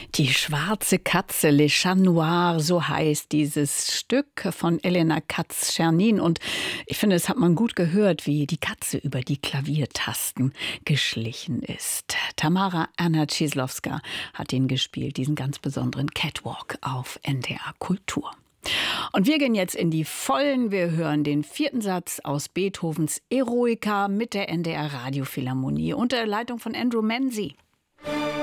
Die schwarze Katze, Le Chat Noir, so heißt dieses Stück von Elena Katz-Czernin. Und ich finde, es hat man gut gehört, wie die Katze über die Klaviertasten geschlichen ist. Tamara Anna-Cieslowska hat ihn gespielt, diesen ganz besonderen Catwalk auf NDR Kultur. Und wir gehen jetzt in die Vollen. Wir hören den 4. Satz aus Beethovens Eroica mit der NDR Radiophilharmonie unter der Leitung von Andrew Menzi.